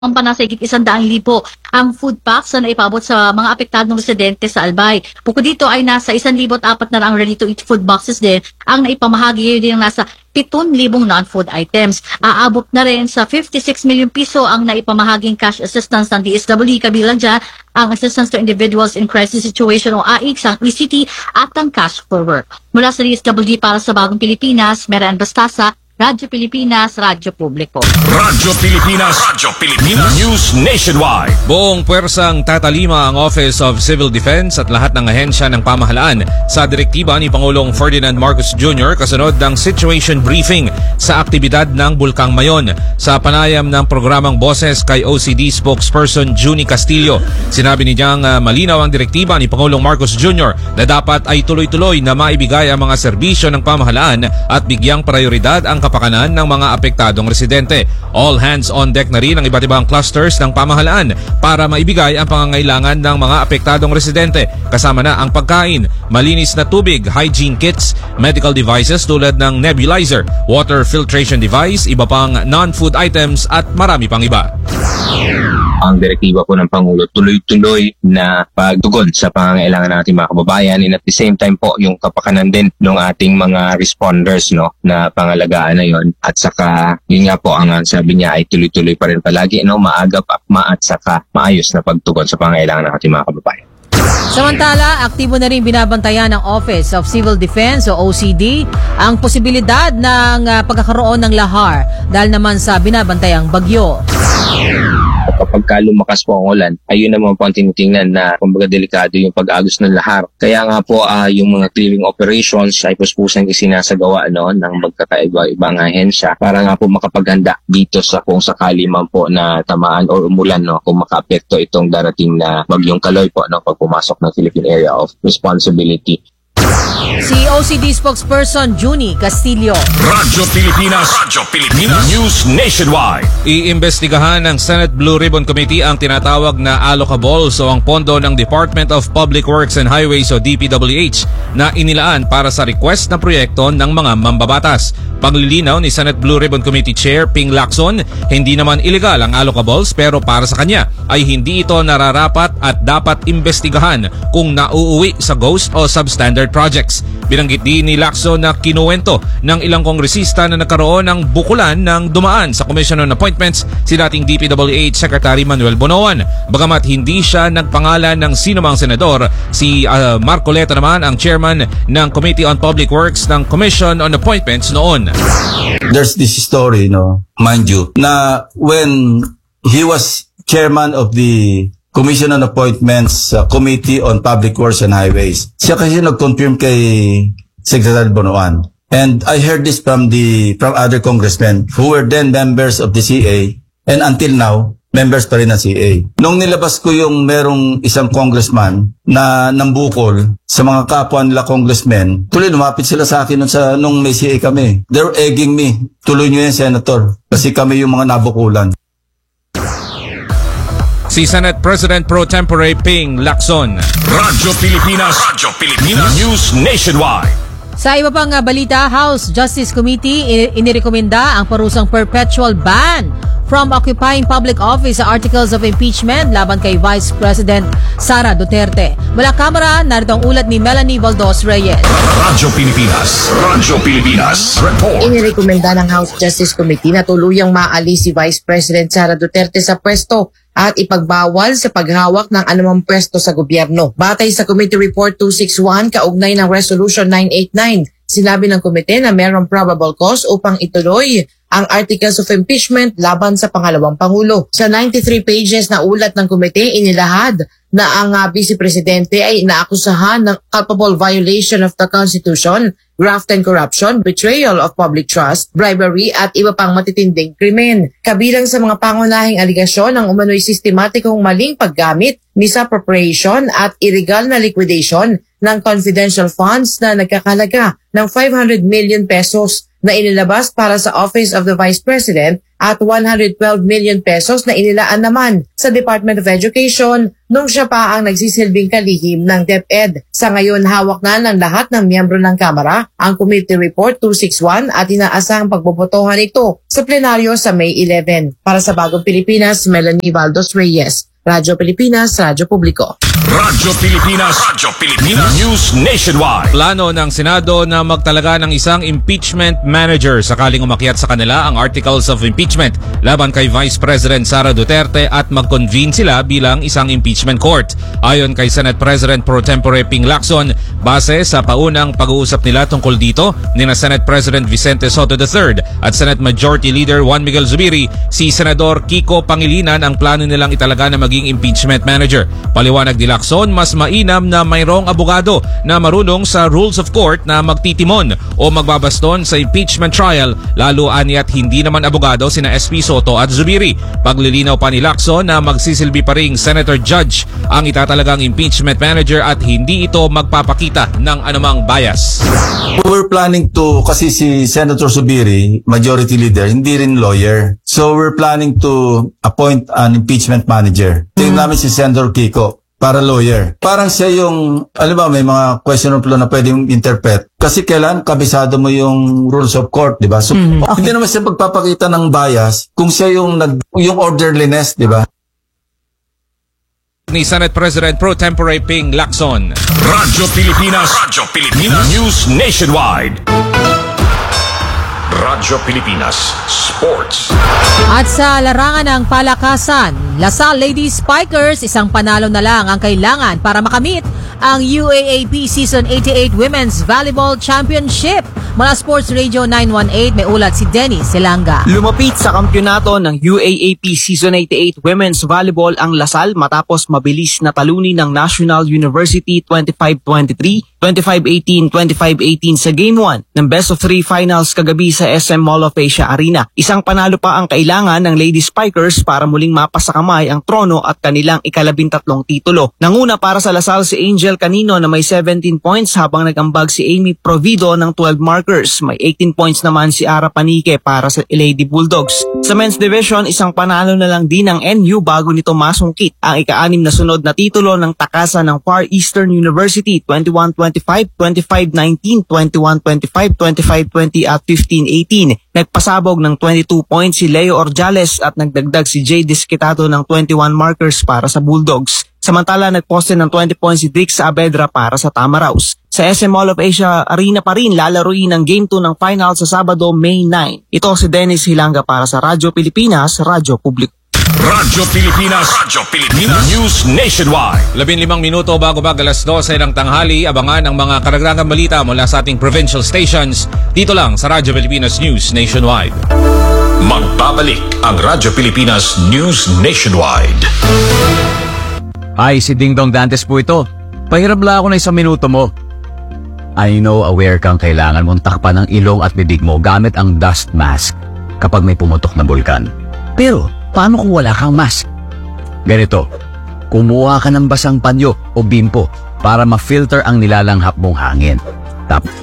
pa nasa higit 100,000 ang food packs na naipabot sa mga apektadong residente sa Albay. Bukod dito ay nasa 1,400 na ang ready-to-eat food boxes din ang naipamahagi din nasa 7,000 non-food items. Aabot na rin sa 56 million piso ang naipamahaging cash assistance ng DSWD, kabilang dyan ang Assistance to Individuals in Crisis Situation o AICS, ang ECT at ang Cash for Work. Mula sa DSWD para sa Bagong Pilipinas, Meran Bastasa, Radyo Pilipinas, Radyo Publiko. Radyo Pilipinas, News Nationwide. Buong puwersang tatalima ang Office of Civil Defense at lahat ng ahensya ng pamahalaan sa direktiba ni Pangulong Ferdinand Marcos Jr. kasunod ng situation briefing sa aktibidad ng Bulkang Mayon. Sa panayam ng programang Boses kay OCD spokesperson Junie Castillo, sinabi niyang malinaw ang direktiba ni Pangulong Marcos Jr. na dapat ay tuloy-tuloy na maibigay ang mga serbisyo ng pamahalaan at bigyang prioridad ang kapakanan ng mga apektadong residente. All hands on deck na rin ang iba't ibang clusters ng pamahalaan para maibigay ang pangangailangan ng mga apektadong residente, kasama na ang pagkain, malinis na tubig, hygiene kits, medical devices tulad ng nebulizer, water filtration device, iba pang non-food items at marami pang iba. Ang direktiba po ng Pangulo, tuloy-tuloy na pagtugon sa pangangailangan ng ating mga kababayan, and at the same time po yung kapakanan din ng ating mga responders na pangalagaan na yon. At saka yun nga po ang sabi niya ay tuloy-tuloy pa rin palagi, maagap, akma at saka maayos na pagtugon sa pangangailangan ng ating mga kababayan. Samantala, aktibo na rin binabantayan ng Office of Civil Defense o OCD ang posibilidad ng pagkakaroon ng lahar dahil naman sa binabantayang bagyo. Kapag lumakas po ang ulan, ayun naman po ang tinitingnan na kumbaga delikado yung pag-agos ng lahar. Kaya nga po yung mga clearing operations ay puspusan isinasagawa ng magkakaiba-ibang ahensya para nga po makapaghanda dito sa kung sakali man po na tamaan o umulan kung makaapekto itong darating na bagyong Kaloy po pag pumasok ng Philippine Area of Responsibility. Si OCD spokesperson Junie Castillo. Radyo Pilipinas, News Nationwide. Iimbestigahan ng Senate Blue Ribbon Committee ang tinatawag na allocables o ang pondo ng Department of Public Works and Highways o DPWH na inilaan para sa request na proyekto ng mga mambabatas. Paglilinaw ni Senate Blue Ribbon Committee Chair Ping Lacson, hindi naman illegal ang allocables pero para sa kanya ay hindi ito nararapat at dapat imbestigahan kung nauuwi sa ghost o substandard projects. Binanggit din ni Lacson na kinuwento ng ilang kongresista na nagkaroon ng bukulan ng dumaan sa Commission on Appointments si dating DPWH Secretary Manuel Bonoan. Bagamat hindi siya nagpangalan ng sinumang senador, si Marcoleta naman ang chairman ng Committee on Public Works ng Commission on Appointments noon. There's this story, mind you, na when he was chairman of the Commission on Appointments Committee on Public Works and Highways, siya kasi nag-confirm kay Secretary Bonoan. And I heard this from other congressmen who were then members of the CA and until now, members pa rin ng CA. Nung nilabas ko yung merong isang congressman na nambukol sa mga kapwa nila congressmen, tuloy lumapit sila sa akin nung may CA kami. They were egging me, tuloy nyo yan, Senator, kasi kami yung mga nabukulan. Si Senate President Pro Tempore Ping Lacson. Radyo Pilipinas, News Nationwide. Sa iba pang balita, House Justice Committee inirekomenda ang parusang perpetual ban from occupying public office sa articles of impeachment laban kay Vice President Sara Duterte. Mula Kamara, narito ang ulat ni Melanie Valdos Reyes. Radyo Pilipinas, report. Inirekomenda ng House Justice Committee na tuluyang maalis si Vice President Sara Duterte sa pwesto at ipagbawal sa paghawak ng anumang pwesto sa gobyerno. Batay sa Committee Report 261 kaugnay ng Resolution 989, sinabi ng komite na mayroong probable cause upang ituloy ang articles of impeachment laban sa pangalawang pangulo. Sa 93 pages na ulat ng komite, inilahad na ang Vice Presidente ay inaakusahan ng culpable violation of the Constitution, graft and corruption, betrayal of public trust, bribery at iba pang matitinding krimen. Kabilang sa mga pangunahing aligasyon ang umano'y sistematikong maling paggamit, misappropriation at illegal na liquidation ng confidential funds na nagkakalaga ng 500 million pesos na inilabas para sa Office of the Vice President at 112 million pesos na inilaan naman sa Department of Education nung siya pa ang nagsisilbing kalihim ng DepEd. Sa ngayon, hawak na ng lahat ng miyembro ng Kamara ang Committee Report 261 at inaasahang pagbobotohan ito sa plenaryo sa May 11. Para sa Bagong Pilipinas, Melanie Valdos Reyes, Radyo Pilipinas, Radyo Publiko. Radyo Pilipinas. Radyo Pilipinas. News Nationwide. Plano ng Senado na magtalaga ng isang impeachment manager sakaling umakyat sa kanila ang articles of impeachment laban kay Vice President Sara Duterte at mag-convene sila bilang isang impeachment court. Ayon kay Senate President Pro Tempore Ping Lacson, base sa paunang pag-uusap nila tungkol dito nina Senate President Vicente Soto III at Senate Majority Leader Juan Miguel Zubiri, si Senador Kiko Pangilinan ang plano nilang italaga na maging impeachment manager. Paliwanag ni Lacson, mas mainam na mayroong abogado na marunong sa rules of court na magtitimon o magbabaston sa impeachment trial, lalo aniat hindi naman abogado sina SP Soto at Zubiri. Paglilinaw pa ni Lacson na magsisilbi pa ring Senator Judge ang itatalagang impeachment manager at hindi ito magpapakita ng anumang bias. We're planning to, kasi si Senator Zubiri, Majority Leader, hindi rin lawyer. So we're planning to appoint an impeachment manager. Tingnan namin si Senator Kiko para lawyer. Parang siya yung, alam ba, may mga question of law na pwedeng interpret. Kasi kailan kabisado mo yung rules of court, di ba? So, hindi naman siya magpapakita ng bias kung siya yung orderliness, di ba? Ni Senate President Pro Tempore Ping Lacson. Radyo Pilipinas. Radyo Pilipinas. News Nationwide. Radyo Pilipinas Sports. At sa larangan ng palakasan, Lasal Lady Spikers, isang panalo na lang ang kailangan para makamit ang UAAP Season 88 Women's Volleyball Championship. Mula Sports Radio 918, may ulat si Dennis Silanga. Lumapit sa kampyonato ng UAAP Season 88 Women's Volleyball ang Lasal matapos mabilis na talunin ng National University 25-23, 25-18, 25-18 sa Game 1 ng Best of 3 Finals kagabi sa SM Mall of Asia Arena. Isang panalo pa ang kailangan ng Lady Spikers para muling mapasakamay ang trono at kanilang ika-13 titulo. Nanguna para sa Lasal si Angel Canino na may 17 points habang nag-ambag si Amy Provido ng 12 markers. May 18 points naman si Ara Panique para sa Lady Bulldogs. Sa men's division, isang panalo na lang din ng NU bago nito masungkit ang ika-6 na sunod na titulo ng takasan ng Far Eastern University 21-25, 25-19, 21-25, 25-20 at 15-18. Nagpasabog ng 22 points si Leo Orjales at nagdagdag si Jay Disquitado ng 21 markers para sa Bulldogs. Samantala, nagposte ng 20 points si Dick Saavedra para sa Tamaraws. Sa SM Mall of Asia Arena pa rin lalaruin ang Game 2 ng final sa Sabado, May 9. Ito si Dennis Hilanga para sa Radyo Pilipinas, Radyo Publiko. Radyo Pilipinas. Radyo Pilipinas. News Nationwide. 15 minuto bago alas 12 ng tanghali, abangan ang mga karagdagang balita mula sa ating provincial stations dito lang sa Radyo Pilipinas News Nationwide. Magbabalik ang Radyo Pilipinas News Nationwide. Ay, si Ding Dong Dantes po ito. Pahiram lang ako na 1 minuto mo. I know aware kang kailangan mong takpan ang ilong at bibig mo gamit ang dust mask kapag may pumutok na bulkan. Pero, paano kung wala kang mask? Ganito, kumuha ka ng basang panyo o bimpo para ma-filter ang nilalanghap mong hangin. Tapos